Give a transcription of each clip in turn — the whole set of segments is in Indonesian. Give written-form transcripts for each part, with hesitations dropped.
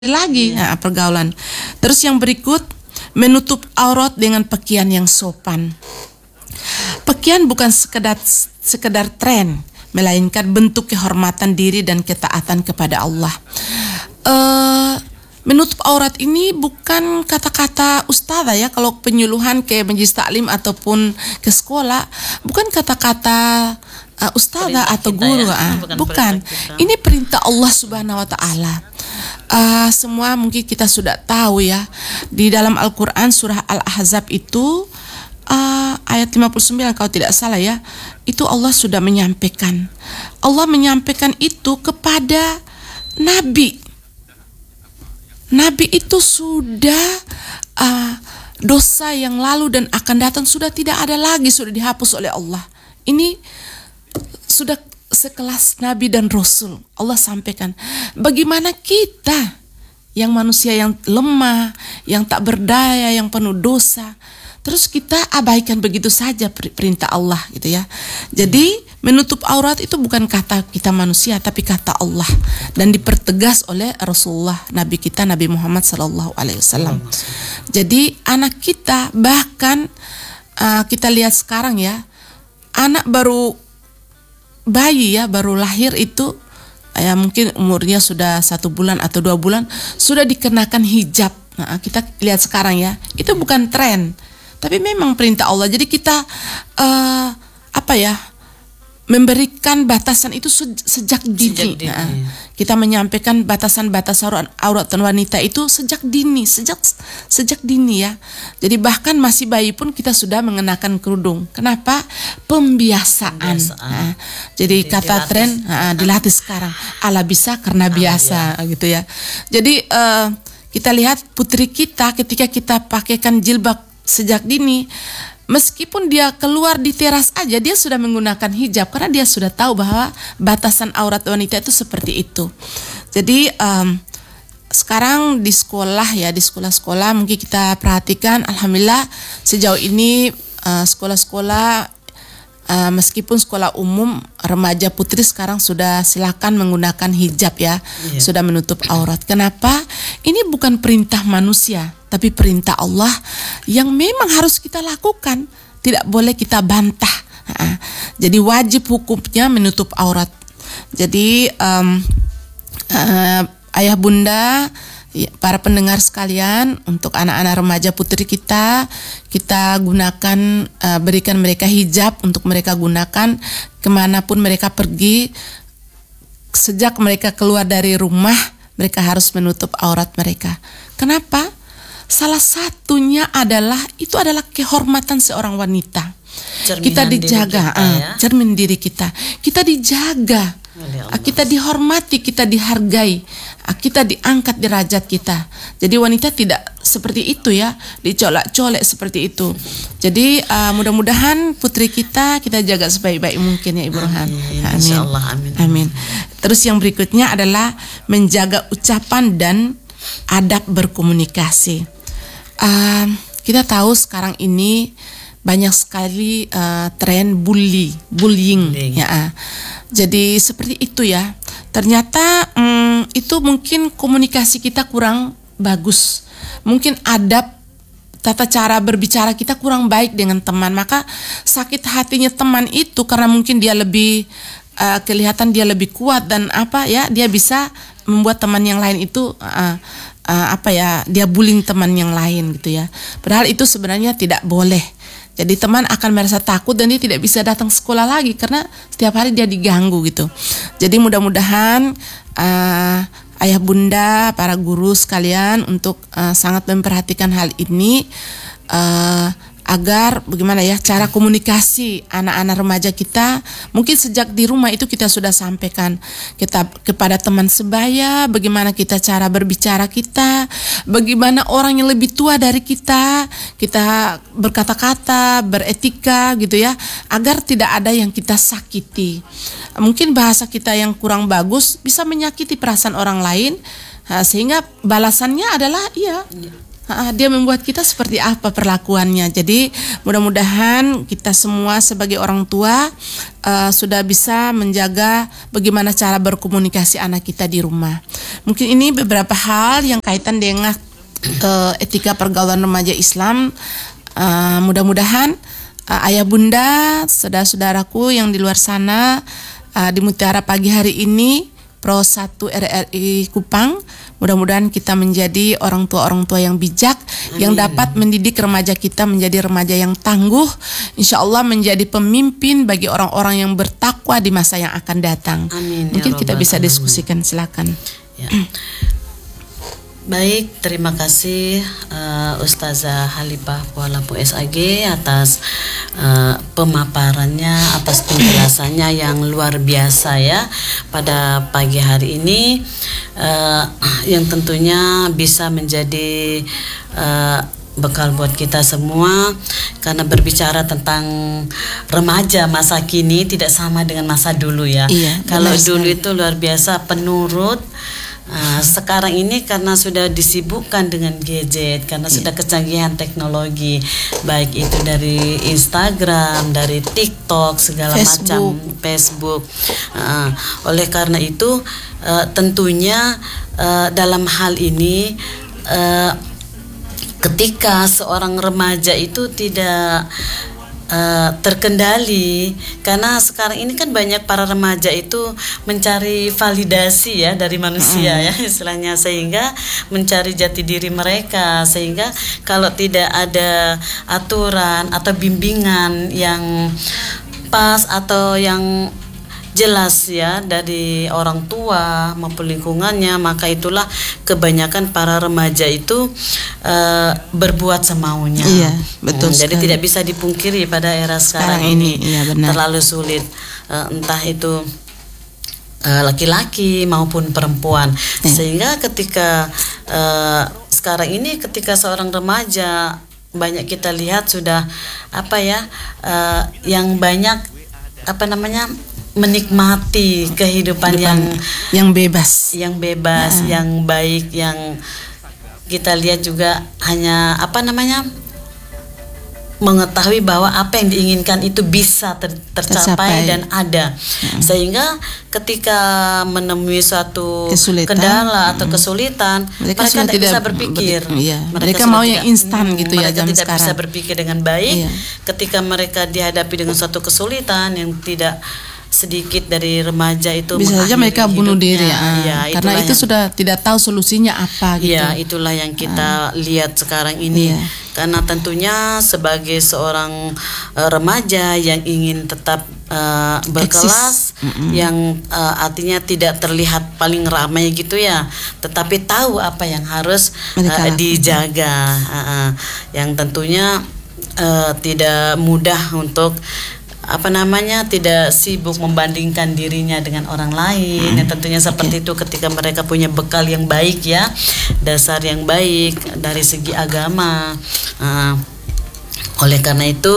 lagi pergaulan. Terus yang berikut, menutup aurat dengan pakaian yang sopan. Pakaian bukan sekedar tren, melainkan bentuk kehormatan diri dan ketaatan kepada Allah. Menutup aurat ini bukan kata-kata ustazah ya, kalau penyuluhan ke majelis taklim ataupun ke sekolah, bukan kata-kata ustazah atau guru, bukan. Ini perintah Allah Subhanahu wa taala. Semua mungkin kita sudah tahu ya, di dalam Al-Quran surah Al-Ahzab itu ayat 59 kalau tidak salah ya, itu Allah sudah menyampaikan. Allah menyampaikan itu kepada Nabi. Nabi itu sudah dosa yang lalu dan akan datang sudah tidak ada lagi, sudah dihapus oleh Allah. Ini sudah sekelas Nabi dan Rasul. Allah sampaikan. Bagaimana kita yang manusia yang lemah, yang tak berdaya, yang penuh dosa, terus kita abaikan begitu saja perintah Allah gitu ya. Jadi menutup aurat itu bukan kata kita manusia, tapi kata Allah, dan dipertegas oleh Rasulullah, Nabi kita, Nabi Muhammad SAW. Jadi anak kita, bahkan kita lihat sekarang ya, anak baru bayi ya, baru lahir itu ya mungkin umurnya sudah 1 bulan atau 2 bulan sudah dikenakan hijab. Nah, kita lihat sekarang ya, itu bukan tren, tapi memang perintah Allah. Jadi kita memberikan batasan itu sejak dini. Kita menyampaikan batasan-batasan aurat wanita itu sejak dini ya. Jadi bahkan masih bayi pun kita sudah mengenakan kerudung. Kenapa? Pembiasaan. Jadi kata tren dilatih sekarang. Ala bisa karena biasa gitu ya. Jadi kita lihat putri kita ketika kita pakaikan jilbab sejak dini, meskipun dia keluar di teras aja, dia sudah menggunakan hijab karena dia sudah tahu bahwa batasan aurat wanita itu seperti itu. Jadi sekarang di sekolah ya, di sekolah-sekolah mungkin kita perhatikan, alhamdulillah sejauh ini sekolah-sekolah meskipun sekolah umum, remaja putri sekarang sudah silakan menggunakan hijab ya, sudah menutup aurat. Kenapa? Ini bukan perintah manusia, tapi perintah Allah yang memang harus kita lakukan, tidak boleh kita bantah. Jadi wajib hukumnya menutup aurat. Jadi ayah bunda, para pendengar sekalian, untuk anak-anak remaja putri kita gunakan, berikan mereka hijab untuk mereka gunakan kemanapun mereka pergi. Sejak mereka keluar dari rumah, mereka harus menutup aurat mereka. Kenapa? Salah satunya adalah itu adalah kehormatan seorang wanita. Cerminan kita dijaga, cermin diri kita. Kita dijaga, kita dihormati, kita dihargai, kita diangkat derajat kita. Jadi wanita tidak seperti itu ya, dicolek-colek seperti itu. Jadi mudah-mudahan putri kita jaga sebaik-baik mungkin ya Ibu Rohan. Amin. Amin. Amin. Terus yang berikutnya adalah menjaga ucapan dan adab berkomunikasi. Kita tahu sekarang ini banyak sekali tren bullying ya. Jadi seperti itu ya. Ternyata itu mungkin komunikasi kita kurang bagus. Mungkin adab, tata cara berbicara kita kurang baik dengan teman. Maka sakit hatinya teman itu karena mungkin dia lebih kelihatan dia lebih kuat dan dia bisa membuat teman yang lain itu dia bullying teman yang lain gitu ya. Padahal itu sebenarnya tidak boleh. Jadi teman akan merasa takut dan dia tidak bisa datang sekolah lagi karena setiap hari dia diganggu gitu. Jadi mudah-mudahan ayah bunda, para guru sekalian untuk sangat memperhatikan hal ini, agar bagaimana ya cara komunikasi anak-anak remaja kita. Mungkin sejak di rumah itu kita sudah sampaikan kita kepada teman sebaya, bagaimana kita cara berbicara kita, bagaimana orang yang lebih tua dari kita berkata-kata, beretika gitu ya, agar tidak ada yang kita sakiti. Mungkin bahasa kita yang kurang bagus bisa menyakiti perasaan orang lain, sehingga balasannya adalah Dia membuat kita seperti apa perlakuannya. Jadi mudah-mudahan kita semua sebagai orang tua sudah bisa menjaga bagaimana cara berkomunikasi anak kita di rumah. Mungkin ini beberapa hal yang kaitan dengan etika pergaulan remaja Islam. Mudah-mudahan ayah bunda, saudara-saudaraku yang di luar sana di Mutiara Pagi hari ini, Pro 1 RRI Kupang, mudah-mudahan kita menjadi orang tua yang bijak. Amin. Yang dapat mendidik remaja kita menjadi remaja yang tangguh, insya Allah menjadi pemimpin bagi orang-orang yang bertakwa di masa yang akan datang. Amin. Mungkin kita bisa diskusikan, silakan. Ya. Baik, terima kasih Ustazah Halipah Pualapu SAG atas pemaparannya, atas penjelasannya yang luar biasa ya pada pagi hari ini, yang tentunya bisa menjadi bekal buat kita semua, karena berbicara tentang remaja masa kini tidak sama dengan masa dulu ya. Iya, kalau dulu itu luar biasa penurut. Sekarang ini karena sudah disibukkan dengan gadget, karena sudah kecanggihan teknologi, baik itu dari Instagram, dari TikTok, segala macam, Facebook. Oleh karena itu tentunya dalam hal ini ketika seorang remaja itu tidak terkendali, karena sekarang ini kan banyak para remaja itu mencari validasi ya dari manusia ya istilahnya, sehingga mencari jati diri mereka, sehingga kalau tidak ada aturan atau bimbingan yang pas atau yang jelas ya dari orang tua maupun lingkungannya, maka itulah kebanyakan para remaja itu berbuat semaunya. Iya, betul. Jadi tidak bisa dipungkiri pada era sekarang ini iya, terlalu sulit, entah itu laki-laki maupun perempuan. Sehingga ketika sekarang ini ketika seorang remaja banyak kita lihat sudah yang banyak menikmati kehidupan yang bebas, yang baik, yang kita lihat juga hanya mengetahui bahwa apa yang diinginkan itu bisa tercapai dan ada. Sehingga ketika menemui suatu kendala atau kesulitan, mereka tidak bisa berpikir. Mereka mau yang instan gitu ya. Mereka tidak bisa berpikir dengan baik. Ketika mereka dihadapi dengan suatu kesulitan yang tidak sedikit dari remaja itu bisa saja mereka bunuh diri karena itu sudah tidak tahu solusinya apa gitu. Ya, itulah yang kita lihat sekarang ini. Karena tentunya sebagai seorang remaja yang ingin tetap berkelas, yang artinya tidak terlihat paling ramai gitu ya, tetapi tahu apa yang harus dijaga, yang tentunya tidak mudah untuk tidak sibuk membandingkan dirinya dengan orang lain. Yang tentunya seperti itu ketika mereka punya bekal yang baik ya, dasar yang baik dari segi agama. Oleh karena itu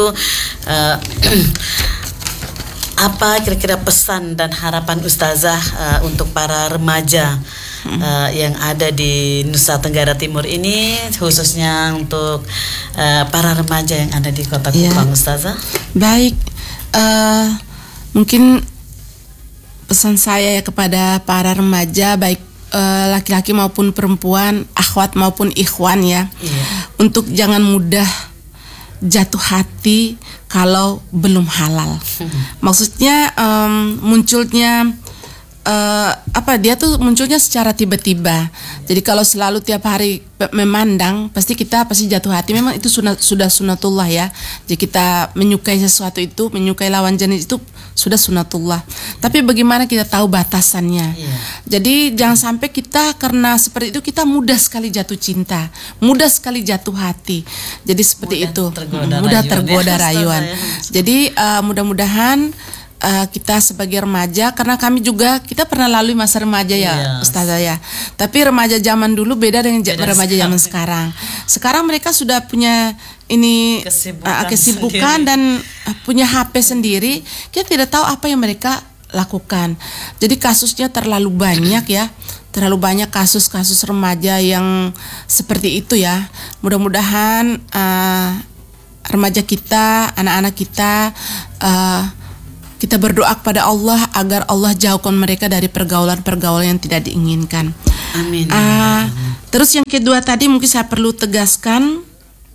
apa kira-kira pesan dan harapan Ustazah untuk para remaja yang ada di Nusa Tenggara Timur ini, khususnya untuk para remaja yang ada di Kota Kupang, Ustazah? Baik. Mungkin pesan saya ya kepada para remaja, baik laki-laki maupun perempuan, akhwat maupun ikhwan ya, untuk jangan mudah jatuh hati kalau belum halal. Maksudnya munculnya dia tuh munculnya secara tiba-tiba. Jadi kalau selalu tiap hari memandang, pasti jatuh hati. Memang itu sudah sunatullah ya. Jadi kita menyukai sesuatu itu, menyukai lawan jenis itu sudah sunatullah. Tapi bagaimana kita tahu batasannya? Jadi jangan sampai kita karena seperti itu kita mudah sekali jatuh cinta, mudah sekali jatuh hati. Jadi seperti mudah tergoda rayuan. Jadi mudah-mudahan kita sebagai remaja, karena kami juga kita pernah lalui masa remaja ya, Ustazah ya. Tapi remaja zaman dulu beda dengan remaja zaman sekarang. Sekarang mereka sudah punya kesibukan dan punya HP sendiri. Kita tidak tahu apa yang mereka lakukan. Jadi kasusnya terlalu banyak ya. terlalu banyak kasus-kasus remaja yang seperti itu ya. Mudah-mudahan remaja kita, anak-anak kita, kita berdoa kepada Allah agar Allah jauhkan mereka dari pergaulan-pergaulan yang tidak diinginkan. Amin. Terus yang kedua tadi mungkin saya perlu tegaskan,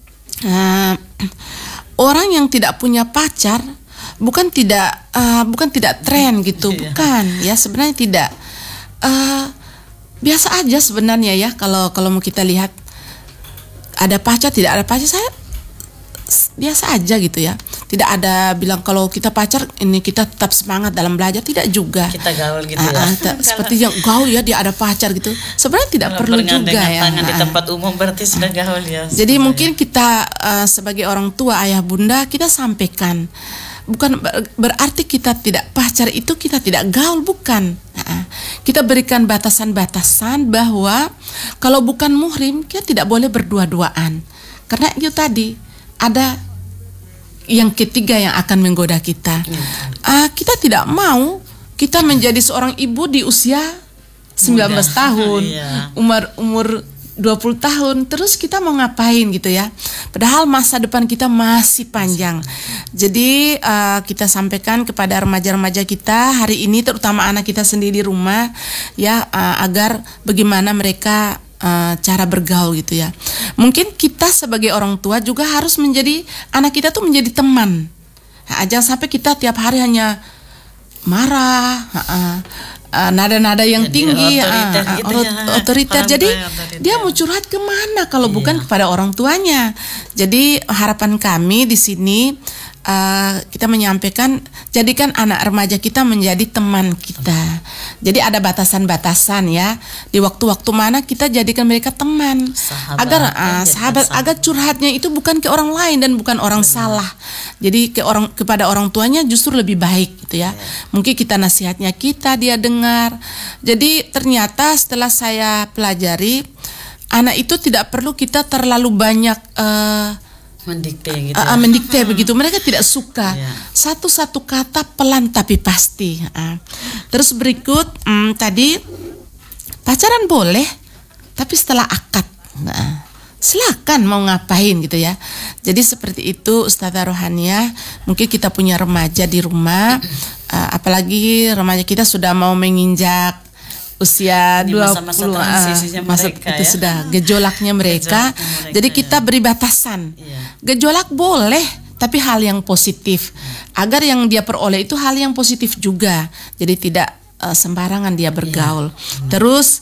orang yang tidak punya pacar bukan tidak tren gitu, bukan ya, sebenarnya tidak. Biasa aja sebenarnya ya, kalau mau kita lihat ada pacar tidak ada pacar, saya biasa aja gitu ya. Tidak ada bilang kalau kita pacar ini kita tetap semangat dalam belajar, tidak juga. Kita gaul gitu ya. Seperti yang gaul ya, dia ada pacar gitu. Sebenarnya tidak perlu juga ya. Tangan di tempat umum berarti sudah gaul ya. Jadi mungkin kita sebagai orang tua, ayah bunda, kita sampaikan, bukan berarti kita tidak pacar itu kita tidak gaul, bukan. Kita berikan batasan-batasan bahwa kalau bukan muhrim kita tidak boleh berdua-duaan, karena itu tadi ada yang ketiga yang akan menggoda kita. Kita tidak mau kita menjadi seorang ibu di usia 19 tahun, umur 20 tahun, terus kita mau ngapain gitu ya. Padahal masa depan kita masih panjang. Jadi kita sampaikan kepada remaja-remaja kita hari ini, terutama anak kita sendiri di rumah ya, agar bagaimana mereka cara bergaul gitu ya. Mungkin kita sebagai orang tua juga harus menjadi anak kita tuh menjadi teman. Jangan sampai kita tiap hari hanya marah, nada-nada yang tinggi, otoriter. Jadi dia mau curhat kemana kalau bukan kepada orang tuanya. Jadi harapan kami di sini, kita menyampaikan, jadikan anak remaja kita menjadi teman kita. Jadi ada batasan-batasan ya, di waktu-waktu mana kita jadikan mereka teman, sahabat, agar curhatnya itu bukan ke orang lain dan bukan orang salah. Jadi kepada orang tuanya justru lebih baik gitu ya. Mungkin kita nasihatnya dia dengar. Jadi ternyata setelah saya pelajari, anak itu tidak perlu kita terlalu banyak mendikte gitu. Mendikte begitu. Mereka tidak suka. Satu-satu kata pelan tapi pasti. Terus berikut tadi, pacaran boleh, tapi setelah akad. Silakan mau ngapain gitu ya. Jadi seperti itu Ustazah Rohania. Mungkin kita punya remaja di rumah, apalagi remaja kita sudah mau menginjak usia 20, masa itu sudah gejolaknya mereka. Jadi kita beri batasan. Gejolak boleh, tapi hal yang positif, agar yang dia peroleh itu hal yang positif juga. Jadi tidak sembarangan dia bergaul. Terus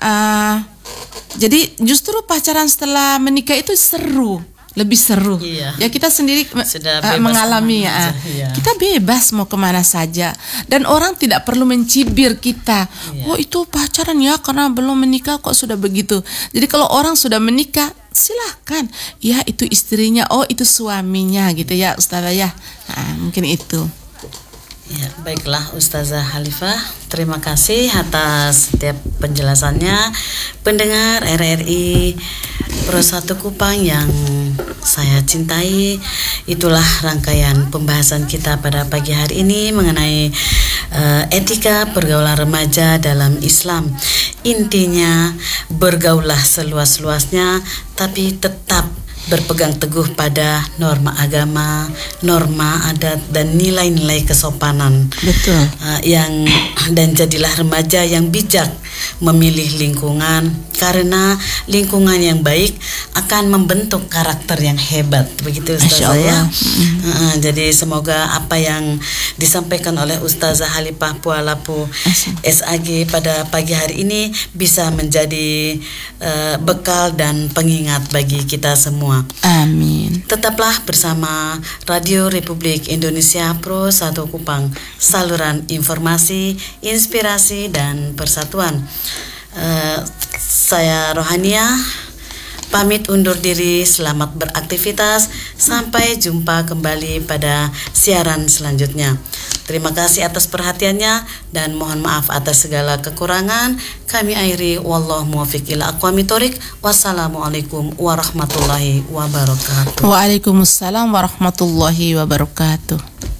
jadi justru pacaran setelah menikah itu seru, lebih seru. Ya kita sendiri mengalami ya. Kita bebas mau kemana saja, dan orang tidak perlu mencibir kita. Oh itu pacaran ya karena belum menikah kok sudah begitu. Jadi kalau orang sudah menikah, silahkan. Ya itu istrinya, oh itu suaminya gitu ya Ustazah ya. Mungkin itu. Ya, baiklah Ustazah Halifah, terima kasih atas setiap penjelasannya. Pendengar RRI Pro 1 Kupang yang saya cintai, itulah rangkaian pembahasan kita pada pagi hari ini mengenai etika pergaulan remaja dalam Islam. Intinya bergaullah seluas-luasnya, tapi tetap berpegang teguh pada norma agama, norma adat, dan nilai-nilai kesopanan. Betul. Dan jadilah remaja yang bijak memilih lingkungan, karena lingkungan yang baik akan membentuk karakter yang hebat. Begitu Ustazah ya. Jadi semoga apa yang disampaikan oleh Ustazah Halifah Pualapu SAG pada pagi hari ini bisa menjadi bekal dan pengingat bagi kita semua. Amin. Tetaplah bersama Radio Republik Indonesia Pro 1 Kupang, saluran informasi, inspirasi, dan persatuan. Saya Rohania pamit undur diri, selamat beraktivitas, sampai jumpa kembali pada siaran selanjutnya. Terima kasih atas perhatiannya dan mohon maaf atas segala kekurangan. Kami akhiri, wallahu muwaffiq ila aqwamit thoriq. Wassalamualaikum warahmatullahi wabarakatuh. Waalaikumsalam warahmatullahi wabarakatuh.